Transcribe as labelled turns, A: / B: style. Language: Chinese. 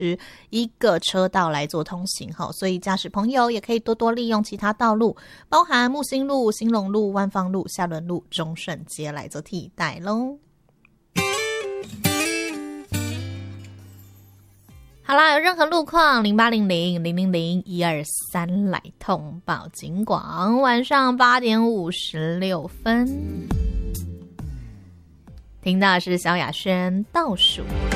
A: 一个车道来做通行，所以驾驶朋友也可以多多利用其他道路，包含木星路、兴隆路、万芳路、下仑路、中顺街来做替代咯。好啦，有任何路况0800-000-123来通报警广。晚上8点56分，听到的是萧亚轩倒数。